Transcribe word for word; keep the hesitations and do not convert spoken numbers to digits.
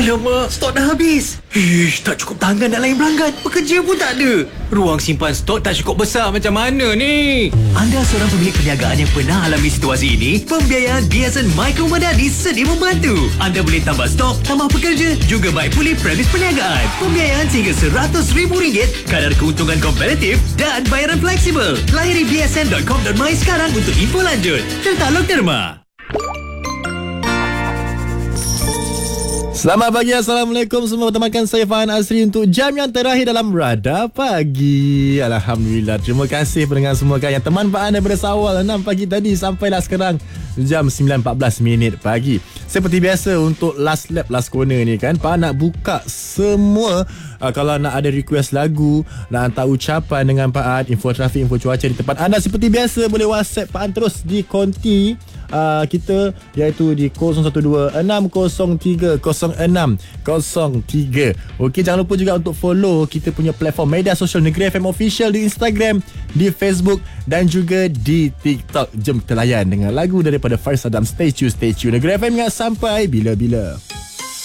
Alamak, stok dah habis. Ish, tak cukup tangan nak layan pelanggan. Pekerja pun tak ada. Ruang simpan stok tak cukup besar, macam mana ni? Anda seorang pemilik perniagaan yang pernah alami situasi ini? Pembiayaan B S N Micro Madani sedia membantu. Anda boleh tambah stok, tambah pekerja, juga baik pulih premis perniagaan. Pembiayaan sehingga seratus ribu ringgit, kadar keuntungan kompetitif dan bayaran fleksibel. Layari b s n dot com dot my sekarang untuk info lanjut. Tertaluk derma. Selamat pagi, Assalamualaikum semua. Temankan saya Fahan Asri untuk jam yang terakhir dalam Radar Pagi. Alhamdulillah, terima kasih pendengar semua kan yang teman Pak anda daripada awal enam pagi tadi sampailah sekarang jam sembilan empat belas minit pagi. Seperti biasa untuk last lap, last corner ni kan, Pak nak buka semua. uh, Kalau nak ada request lagu, nak hantar ucapan dengan Pak An, info trafik, info cuaca di tempat anda, seperti biasa boleh WhatsApp Pak An terus di konti uh, kita, iaitu di kosong satu dua enam kosong tiga kosong enam kosong tiga. Okey, jangan lupa juga untuk follow kita punya platform media sosial Negeri F M Official di Instagram, di Facebook dan juga di TikTok. Jom kita layan dengan lagu daripada Faris Adam. Stay tune, stay tune. Negeri F M ingat sampai bila-bila.